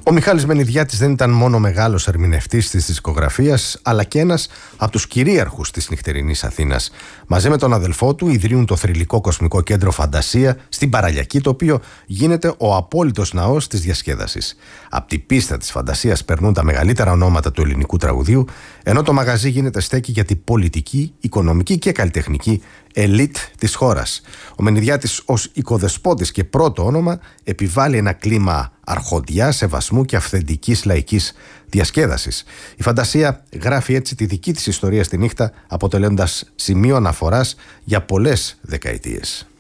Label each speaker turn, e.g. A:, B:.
A: Ο Μιχάλης Μενιδιάτης δεν ήταν μόνο μεγάλος ερμηνευτής της δισκογραφίας, αλλά και ένας από τους κυρίαρχους της νυχτερινής Αθήνας. Μαζί με τον αδελφό του ιδρύουν το θρυλικό κοσμικό κέντρο Φαντασία στην Παραλιακή, το οποίο γίνεται ο απόλυτος ναός της διασκέδασης. Από την πίστα της Φαντασίας περνούν τα μεγαλύτερα ονόματα του ελληνικού τραγουδίου, ενώ το μαγαζί γίνεται στέκη για την πολιτική, οικονομική και καλλιτεχνική ελίτ της χώρας. Ο Μενιδιάτης ως οικοδεσπότης και πρώτο όνομα επιβάλλει ένα κλίμα αρχοντιάς, σεβασμού και αυθεντικής λαϊκής διασκέδασης. Η Φαντασία γράφει έτσι τη δική της ιστορία στη νύχτα, αποτελώντας σημείο αναφοράς για πολλές δεκαετίες.